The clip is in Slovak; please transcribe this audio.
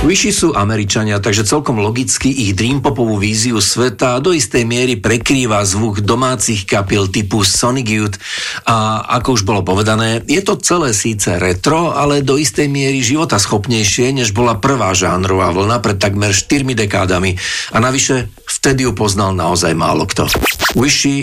Vyši sú Američania, takže celkom logicky ich dreampopovú víziu sveta do istej miery prekrýva zvuk domácich kapiel typu Sonic Youth a ako už bolo povedané, je to celé síce retro, ale do istej miery životaschopnejšie, než bola prvá žánrová vlna pred takmer 4 dekádami a navyše vtedy ju poznal naozaj málo kto. Vyši